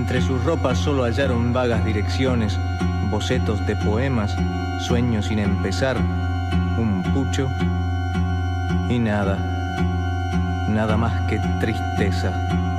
Entre sus ropas solo hallaron vagas direcciones, bocetos de poemas, sueños sin empezar, un pucho y nada más que tristeza.